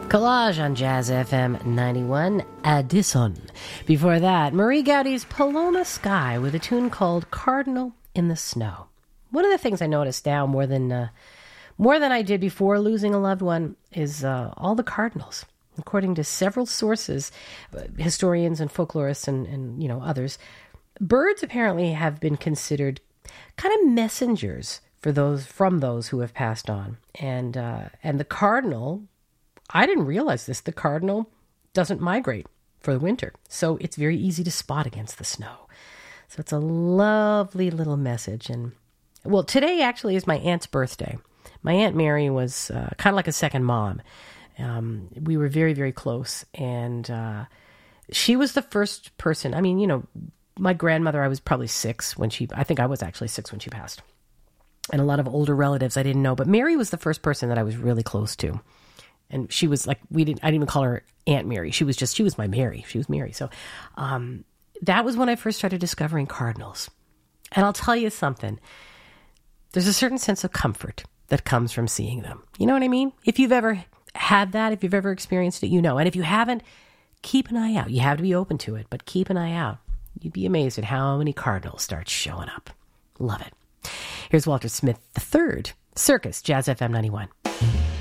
Collage on Jazz FM 91, Addison. Before that, Marie Gaudy's Paloma Sky with a tune called Cardinal in the Snow. One of the things I noticed now more than I did before losing a loved one is all the cardinals. According to several sources, historians and folklorists and others, birds apparently have been considered kind of messengers from those who have passed on. And the cardinal, I didn't realize this, the cardinal doesn't migrate for the winter. So it's very easy to spot against the snow. So it's a lovely little message. And well, today actually is my aunt's birthday. My Aunt Mary was kind of like a second mom. We were very, very close. And she was the first person. I mean, my grandmother, I was probably 6 I think I was actually 6 when she passed. And a lot of older relatives I didn't know. But Mary was the first person that I was really close to. And she was like, I didn't even call her Aunt Mary. She was my Mary. She was Mary. So that was when I first started discovering cardinals. And I'll tell you something. There's a certain sense of comfort that comes from seeing them. You know what I mean? If you've ever had that, if you've ever experienced it, you know. And if you haven't, keep an eye out. You have to be open to it, but keep an eye out. You'd be amazed at how many cardinals start showing up. Love it. Here's Walter Smith III, Circus, Jazz FM 91.